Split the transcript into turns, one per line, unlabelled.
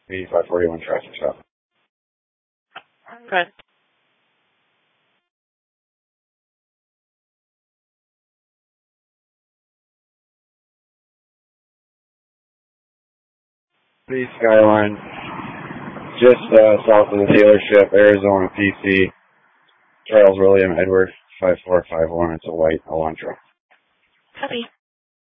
8541 traffic stop.
Okay.
The Skyline, just south of the dealership, Arizona PC, Charles William Edward, 5451. It's a white Elantra.
Copy.